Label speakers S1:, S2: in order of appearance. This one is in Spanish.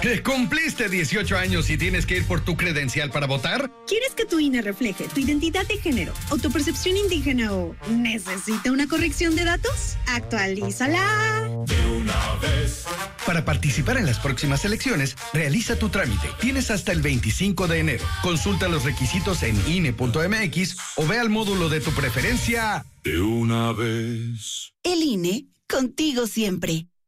S1: ¿Cumpliste 18 años y tienes que ir por tu credencial para votar?
S2: ¿Quieres que tu INE refleje tu identidad de género, autopercepción indígena o necesita una corrección de datos? Actualízala
S3: de una vez.
S1: Para participar en las próximas elecciones, realiza tu trámite. Tienes hasta el 25 de enero. Consulta los requisitos en INE.mx o ve al módulo de tu preferencia.
S3: De una vez.
S4: El INE, contigo siempre.